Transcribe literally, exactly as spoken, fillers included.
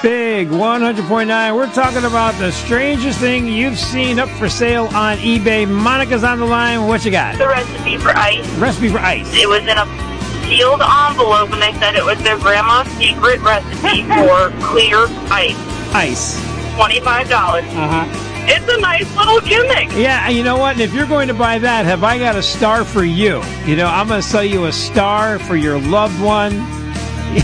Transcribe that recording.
Big one hundred point nine. We're talking about the strangest thing you've seen up for sale on eBay. Monica's on the line. What you got? The recipe for ice. Recipe for ice. It was in a sealed envelope, and they said it was their grandma's secret recipe for clear ice. Ice. twenty-five dollars. Uh-huh. It's a nice little gimmick. Yeah, you know what? And if you're going to buy that, have I got a star for you? You know, I'm going to sell you a star for your loved one.